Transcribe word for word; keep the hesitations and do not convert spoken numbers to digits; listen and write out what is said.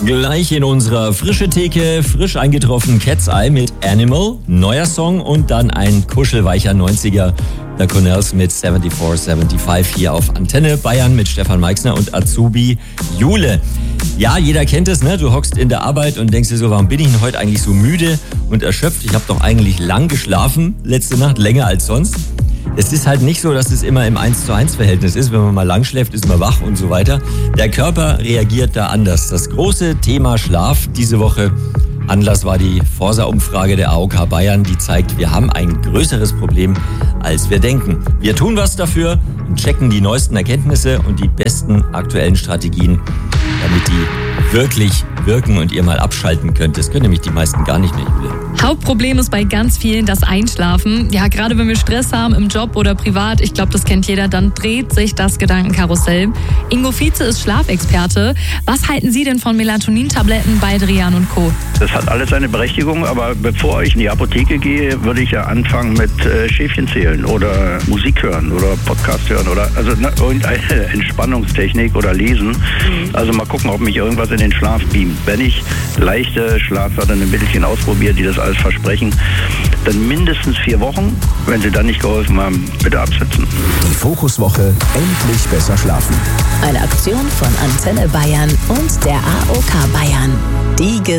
Gleich in unserer frische Theke, frisch eingetroffen Cat's Eye mit Animal, neuer Song und dann ein kuschelweicher neunziger. Der Cornels mit vierundsiebzig fünfundsiebzig hier auf Antenne Bayern mit Stefan Meixner und Azubi Jule. Ja, jeder kennt es, ne? Du hockst in der Arbeit und denkst dir so, warum bin ich denn heute eigentlich so müde und erschöpft? Ich habe doch eigentlich lang geschlafen, letzte Nacht, länger als sonst. Es ist halt nicht so, dass es immer im eins zu eins Verhältnis ist. Wenn man mal lang schläft, ist man wach und so weiter. Der Körper reagiert da anders. Das große Thema Schlaf diese Woche. Anlass war die Forsa-Umfrage der A O K Bayern, die zeigt, wir haben ein größeres Problem, als wir denken. Wir tun was dafür und checken die neuesten Erkenntnisse und die besten aktuellen Strategien, damit die wirklich wirken und ihr mal abschalten könnt. Das können nämlich die meisten gar nicht mehr, Jule. Hauptproblem ist bei ganz vielen das Einschlafen. Ja, gerade wenn wir Stress haben im Job oder privat, ich glaube, das kennt jeder, dann dreht sich das Gedankenkarussell. Ingo Vize ist Schlafexperte. Was halten Sie denn von Melatonin-Tabletten bei Baldrian und Co.? Das hat alles seine Berechtigung, aber bevor ich in die Apotheke gehe, würde ich ja anfangen mit äh, Schäfchen zählen oder Musik hören oder Podcast hören oder also ne, irgendeine Entspannungstechnik oder lesen. Mhm. Also mal gucken, ob mich irgendwas in den Schlaf beamt. Wenn ich leichte schlafwerdende Mittelchen ausprobiere, die das alles versprechen, dann mindestens vier Wochen. Wenn Sie dann nicht geholfen haben, bitte absetzen. Die Fokuswoche, endlich besser schlafen. Eine Aktion von Antenne Bayern und der A O K Bayern. Die